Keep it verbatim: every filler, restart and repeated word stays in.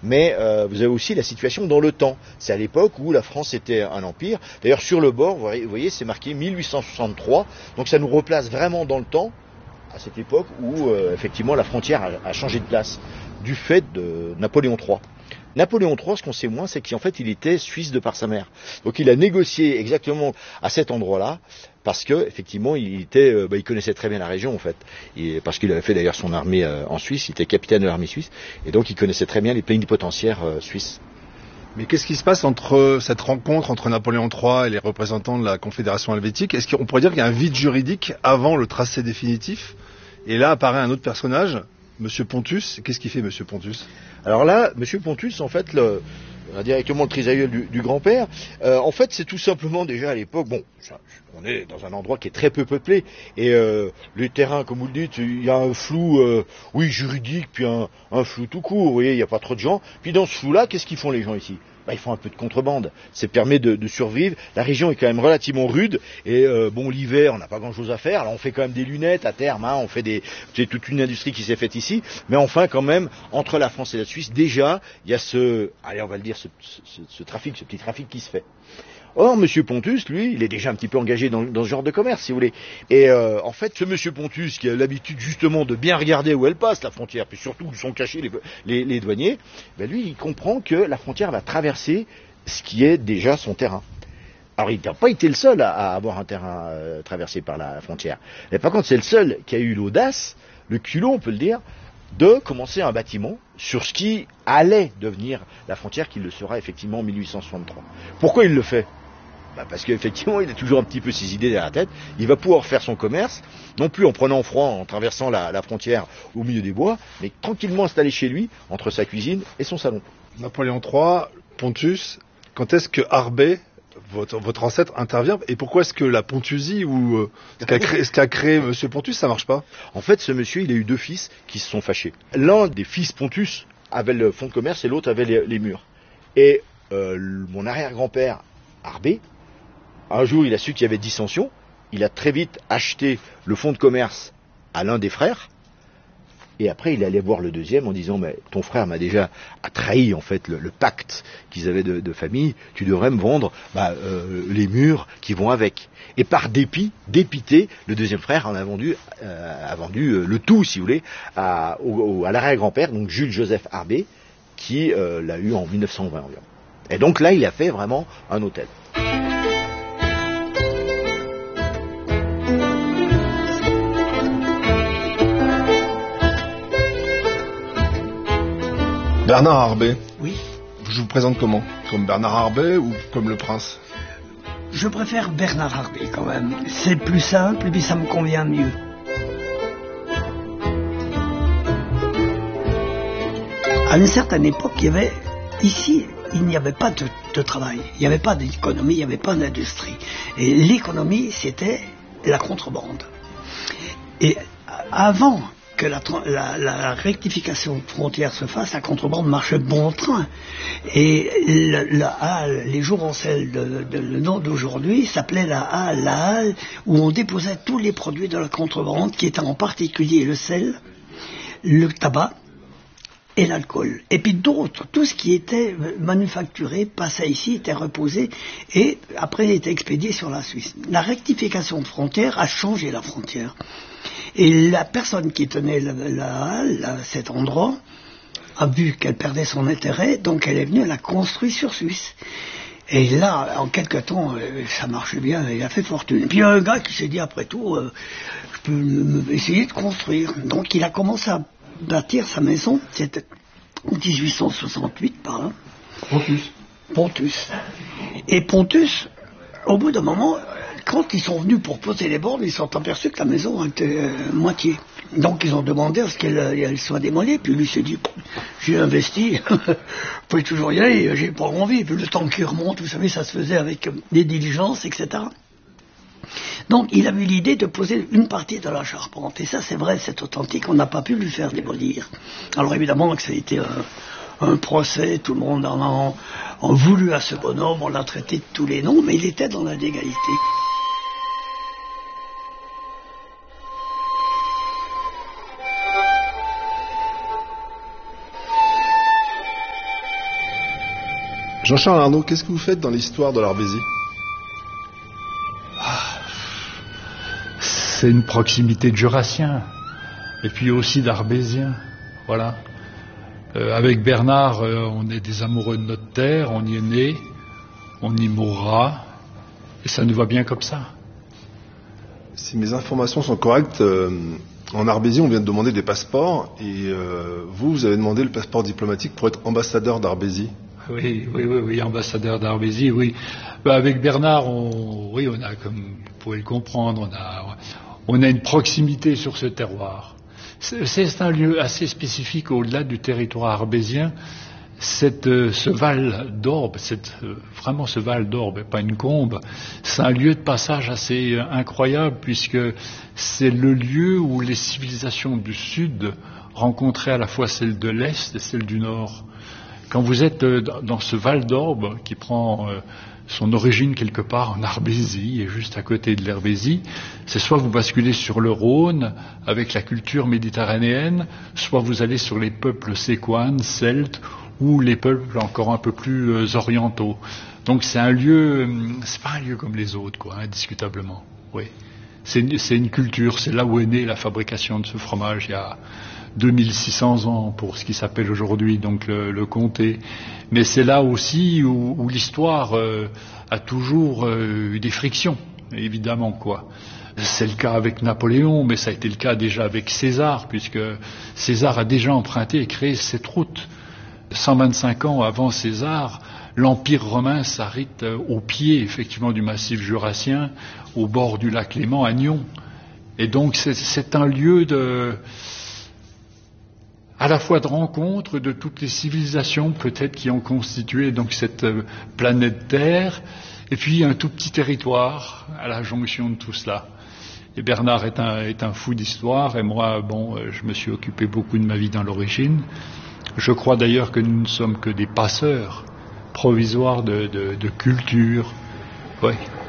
mais euh, vous avez aussi la situation dans le temps. C'est à l'époque où la France était un empire. D'ailleurs, sur le bord, vous voyez, c'est marqué mille huit cent soixante-trois, donc ça nous replace vraiment dans le temps, à cette époque où, euh, effectivement, la frontière a, a changé de place, du fait de Napoléon trois. Napoléon trois, ce qu'on sait moins, c'est qu'en fait, il était suisse de par sa mère. Donc, il a négocié exactement à cet endroit-là, parce que effectivement, il était, euh, bah, il connaissait très bien la région, en fait, et, parce qu'il avait fait d'ailleurs son armée euh, en Suisse. Il était capitaine de l'armée suisse, et donc il connaissait très bien les plénipotentiaires euh, suisses. Mais qu'est-ce qui se passe entre cette rencontre entre Napoléon trois et les représentants de la Confédération helvétique? Est-ce qu'on pourrait dire qu'il y a un vide juridique avant le tracé définitif? Et là apparaît un autre personnage, Monsieur Pontus. Qu'est-ce qu'il fait, Monsieur Pontus? Alors là, Monsieur Pontus, en fait, le, directement le trisaïeul du, du grand-père, euh, en fait, c'est tout simplement déjà à l'époque, bon, ça, on est dans un endroit qui est très peu peuplé, et euh, les terrains, comme vous le dites, il y a un flou, euh, oui, juridique, puis un, un flou tout court, vous voyez, il n'y a pas trop de gens. Puis dans ce flou-là, qu'est-ce qu'ils font les gens ici? Bah, ils font un peu de contrebande. Ça permet de, de survivre. La région est quand même relativement rude. Et euh, bon, l'hiver, on n'a pas grand-chose à faire. Alors, on fait quand même des lunettes à terme. Hein, on fait des, c'est toute une industrie qui s'est faite ici. Mais enfin, quand même, entre la France et la Suisse, déjà, il y a ce, allez, on va le dire, ce, ce, ce trafic, ce petit trafic qui se fait. Or, Monsieur Pontus, lui, il est déjà un petit peu engagé dans, dans ce genre de commerce, si vous voulez. Et euh, en fait, ce Monsieur Pontus, qui a l'habitude justement de bien regarder où elle passe, la frontière, puis surtout où sont cachés les, les, les douaniers, ben lui, il comprend que la frontière va traverser ce qui est déjà son terrain. Alors, il n'a pas été le seul à, à avoir un terrain euh, traversé par la frontière. Mais par contre, c'est le seul qui a eu l'audace, le culot, on peut le dire, de commencer un bâtiment sur ce qui allait devenir la frontière, qui le sera effectivement en mille huit cent soixante-trois. Pourquoi il le fait? Bah parce qu'effectivement, il a toujours un petit peu ses idées derrière la tête. Il va pouvoir faire son commerce, non plus en prenant froid, en traversant la, la frontière au milieu des bois, mais tranquillement installé chez lui, entre sa cuisine et son salon. Napoléon trois, Pontus, quand est-ce que Harbet, votre, votre ancêtre, intervient? Et pourquoi est-ce que la Pontusie ou euh, ce qu'a créé, ce qu'a créé Monsieur Pontus, ça marche pas? En fait, ce monsieur, il a eu deux fils qui se sont fâchés. L'un des fils Pontus avait le fonds de commerce et l'autre avait les, les murs. Et euh, mon arrière-grand-père, Harbet, un jour, il a su qu'il y avait dissension. Il a très vite acheté le fonds de commerce à l'un des frères. Et après, il allait voir le deuxième en disant, mais ton frère m'a déjà a trahi en fait le, le pacte qu'ils avaient de, de famille. Tu devrais me vendre bah, euh, les murs qui vont avec. Et par dépit, dépité, le deuxième frère en a vendu, euh, a vendu euh, le tout, si vous voulez, à, au, à l'arrière-grand-père, donc Jules Joseph Harbet, qui euh, l'a eu en mille neuf cent vingt environ. Et donc là, il a fait vraiment un hôtel. Bernard Harbet. Oui. Je vous présente comment? Comme Bernard Harbet ou comme le prince? Je préfère Bernard Harbet quand même. C'est plus simple et puis ça me convient mieux. À une certaine époque, il y avait ici, il n'y avait pas de, de travail, il n'y avait pas d'économie, il n'y avait pas d'industrie. Et l'économie, c'était la contrebande. Et avant que la, la, la rectification de frontières se fasse, la contrebande marchait bon train. Et la, la halle, les Jouvencel, de, de, le nom d'aujourd'hui, s'appelait la halle, la halle où on déposait tous les produits de la contrebande, qui étaient en particulier le sel, le tabac et l'alcool. Et puis d'autres, tout ce qui était manufacturé passait ici, était reposé, et après était expédié sur la Suisse. La rectification de frontières a changé la frontière. Et la personne qui tenait la, la halle, cet endroit, a vu qu'elle perdait son intérêt, donc elle est venue, elle a construit sur Suisse. Et là, en quelque temps, ça marchait bien, il a fait fortune. Et puis il y a un gars qui s'est dit, après tout, euh, je peux essayer de construire. Donc il a commencé à bâtir sa maison, c'était en dix-huit cent soixante-huit par là. Pontus. Pontus. Et Pontus, au bout d'un moment, quand ils sont venus pour poser les bornes, ils se sont aperçus que la maison était euh, moitié. Donc ils ont demandé à ce qu'elle elle soit démolie, puis lui s'est dit, j'ai investi, vous pouvez toujours y aller, j'ai pas envie, puis le temps qui remonte, vous savez, ça se faisait avec des diligences, et cetera. Donc il a eu l'idée de poser une partie de la charpente, et ça c'est vrai, c'est authentique, on n'a pas pu lui faire démolir. Alors évidemment que ça a été un, un procès, tout le monde en a en voulu à ce bonhomme, on l'a traité de tous les noms, mais il était dans la légalité. Jean-Charles Arnaud, qu'est-ce que vous faites dans l'histoire de l'Arbésie? ah, C'est une proximité de Jurassien, et puis aussi d'Arbésien, voilà. Euh, avec Bernard, euh, on est des amoureux de notre terre, on y est né, on y mourra, et ça nous va bien comme ça. Si mes informations sont correctes, euh, en Arbésie, on vient de demander des passeports, et euh, vous, vous avez demandé le passeport diplomatique pour être ambassadeur d'Arbésie. Oui, oui, oui, oui, ambassadeur d'Arbésie, oui. Bah, avec Bernard, on, oui, on a, comme vous pouvez le comprendre, on a, on a une proximité sur ce terroir. C'est, c'est un lieu assez spécifique au-delà du territoire arbésien. Cette, euh, ce Val d'Orbe, cette, euh, vraiment ce Val d'Orbe, pas une combe, c'est un lieu de passage assez euh, incroyable puisque c'est le lieu où les civilisations du Sud rencontraient à la fois celles de l'Est et celles du Nord. Quand vous êtes euh, dans ce Val d'Orbe qui prend euh, son origine quelque part en Arbésie et juste à côté de l'Herbésie, c'est soit vous basculez sur le Rhône avec la culture méditerranéenne, soit vous allez sur les peuples séquanes, celtes, ou les peuples encore un peu plus euh, orientaux. Donc c'est un lieu, c'est pas un lieu comme les autres, quoi, indiscutablement. Oui, c'est une, c'est une culture. C'est là où est née la fabrication de ce fromage il y a deux mille six cents ans pour ce qui s'appelle aujourd'hui donc le, le comté. Mais c'est là aussi où, où l'histoire euh, a toujours euh, eu des frictions, évidemment, quoi. C'est le cas avec Napoléon, mais ça a été le cas déjà avec César, puisque César a déjà emprunté et créé cette route. cent vingt-cinq ans avant César, l'Empire romain s'arrête au pied, effectivement, du massif jurassien, au bord du lac Léman, à Nyon. Et donc, c'est, c'est un lieu de, à la fois de rencontre de toutes les civilisations, peut-être, qui ont constitué donc cette planète Terre, et puis un tout petit territoire à la jonction de tout cela. Et Bernard est un, est un fou d'histoire, et moi, bon, je me suis occupé beaucoup de ma vie dans l'origine. Je crois d'ailleurs que nous ne sommes que des passeurs provisoires de, de, de culture. Oui.